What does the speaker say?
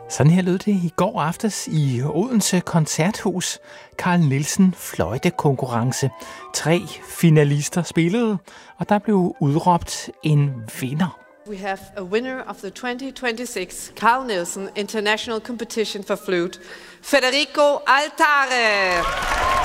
Sådan her lød det i går aftes i Odense Koncerthus. Carl Nielsen fløjtekonkurrence. 3 finalister spillede, og der blev udråbt en vinder. We have a winner of the 2026 Carl Nielsen International Competition for Flute, Federico Altare.